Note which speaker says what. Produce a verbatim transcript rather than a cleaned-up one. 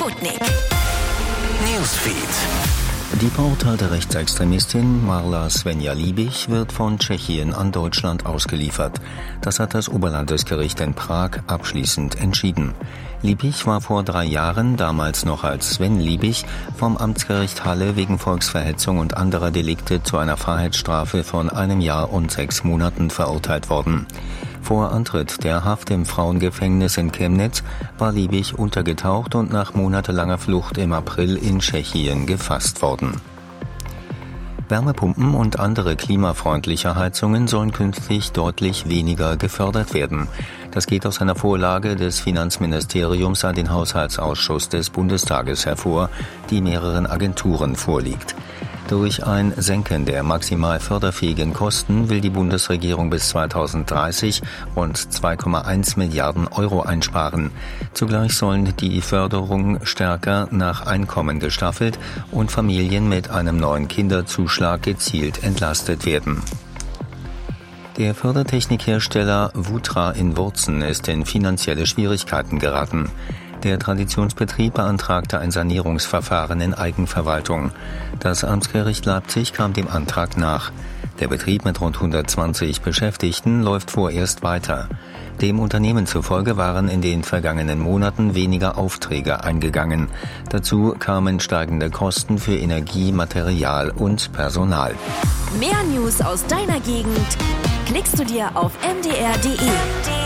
Speaker 1: Sputnik
Speaker 2: Newsfeed.
Speaker 3: Die verurteilte Rechtsextremistin Marla Svenja Liebig wird von Tschechien an Deutschland ausgeliefert. Das hat das Oberlandesgericht in Prag abschließend entschieden. Liebig war vor drei Jahren, damals noch als Sven Liebig, vom Amtsgericht Halle wegen Volksverhetzung und anderer Delikte zu einer Freiheitsstrafe von einem Jahr und sechs Monaten verurteilt worden. Vor Antritt der Haft im Frauengefängnis in Chemnitz war Liebig untergetaucht und nach monatelanger Flucht im April in Tschechien gefasst worden. Wärmepumpen und andere klimafreundliche Heizungen sollen künftig deutlich weniger gefördert werden. Das geht aus einer Vorlage des Finanzministeriums an den Haushaltsausschuss des Bundestages hervor, die mehreren Agenturen vorliegt. Durch ein Senken der maximal förderfähigen Kosten will die Bundesregierung bis zweitausenddreißig rund zwei Komma eins Milliarden Euro einsparen. Zugleich sollen die Förderung stärker nach Einkommen gestaffelt und Familien mit einem neuen Kinderzuschlag gezielt entlastet werden. Der Fördertechnikhersteller Vutra in Wurzen ist in finanzielle Schwierigkeiten geraten. Der Traditionsbetrieb beantragte ein Sanierungsverfahren in Eigenverwaltung. Das Amtsgericht Leipzig kam dem Antrag nach. Der Betrieb mit rund hundertzwanzig Beschäftigten läuft vorerst weiter. Dem Unternehmen zufolge waren in den vergangenen Monaten weniger Aufträge eingegangen. Dazu kamen steigende Kosten für Energie, Material und Personal.
Speaker 1: Mehr News aus deiner Gegend klickst du dir auf m d r punkt d e.